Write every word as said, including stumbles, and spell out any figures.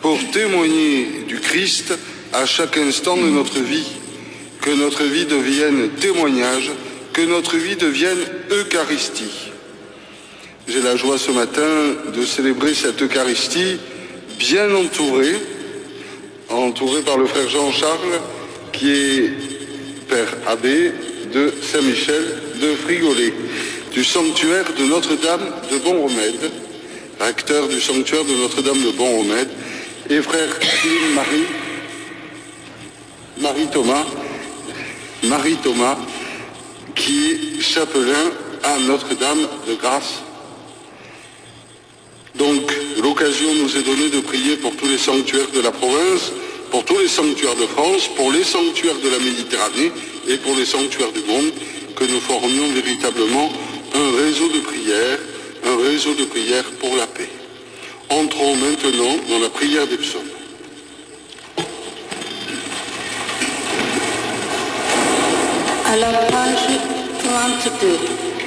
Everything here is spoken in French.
pour témoigner du Christ à chaque instant de notre vie. Que notre vie devienne témoignage, que notre vie devienne Eucharistie. J'ai la joie ce matin de célébrer cette Eucharistie bien entourée, entourée par le frère Jean-Charles, qui est père abbé de Saint-Michel de Frigolet, du sanctuaire de Notre-Dame de Bon-Remède, acteur du sanctuaire de Notre-Dame de Bon-Remède, et frère Philippe Marie, Marie Thomas, Marie Thomas, qui est chapelain à Notre-Dame de Grâce. Donc, l'occasion nous est donnée de prier pour tous les sanctuaires de la province, pour tous les sanctuaires de France, pour les sanctuaires de la Méditerranée et pour les sanctuaires du monde, que nous formions véritablement un réseau de prières, un réseau de prières pour la paix. Entrons maintenant dans la prière des psaumes. À la page trente-deux.